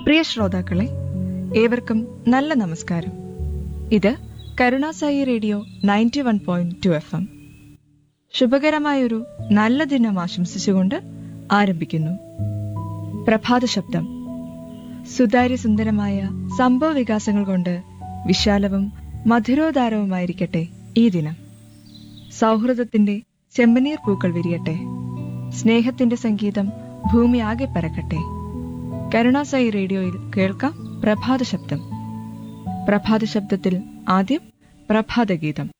പ്രിയ ശ്രോതാക്കളെ, ഏവർക്കും നല്ല നമസ്കാരം. ഇത് കരുണാസായി റേഡിയോ 91.2 FM. ശുഭകരമായൊരു നല്ല ദിനം ആശംസിച്ചുകൊണ്ട് ആരംഭിക്കുന്നു പ്രഭാത ശബ്ദം. സുതാര്യസുന്ദരമായ സംഭവ വികാസങ്ങൾ കൊണ്ട് വിശാലവും മധുരോദാരവുമായിരിക്കട്ടെ ഈ ദിനം. സൗഹൃദത്തിന്റെ ചെമ്പനീർ പൂക്കൾ വിരിയട്ടെ. സ്നേഹത്തിന്റെ സംഗീതം ഭൂമി ആകെ പരക്കട്ടെ. കരുണാസായി റേഡിയോയിൽ കേൾക്കാം പ്രഭാത ശബ്ദം. പ്രഭാത ശബ്ദത്തിൽ ആദ്യം പ്രഭാതഗീതം.